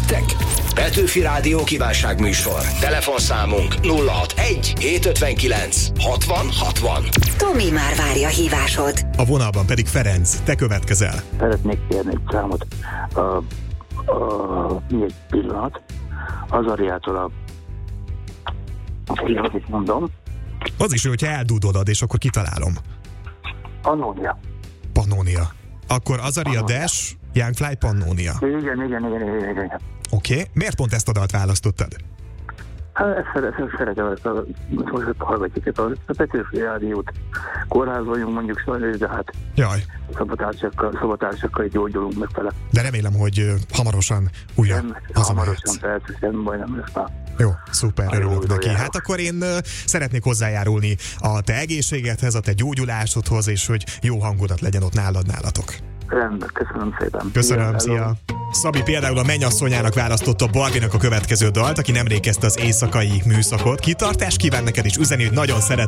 nektek. Petőfi Rádió kívánságműsor. Telefonszámunk 061 759 60 60. Tomi már várja hívásod. A vonalban pedig Ferenc, te következel. Szeretnék kérni egy számot. Egy pillanat. Azariától a pillanat, mondom. Az is jó, hogyha eldúdolod, és akkor kitalálom. Pannonia. Akkor Azaria Dash, Young Fly, Pannonia. Igen. Oké. Miért pont ezt a dalt választottad? Szeretem ezt most hallgatjuk itt a Petőfi Rádiót. Kórházoljunk mondjuk sajnos, de hát Jaj. szobatársakkal gyógyulunk megfele. De remélem, hogy hamarosan újra hazamehetsz. Hamarosan, persze, semmi baj nem lesz már. Jó, szuper, örülök neki. járok. Hát akkor én szeretnék hozzájárulni a te egészségedhez, a te gyógyulásodhoz, és hogy jó hangulat legyen ott nálatok. Rendben, köszönöm szépen. Köszönöm, szia! Szabi például a mennyasszonyának választotta Barbinak a következő dalt, aki nemrég kezdte az éjszakai műszakot. Kitartás kíván neked is, üzeni, hogy nagyon szeret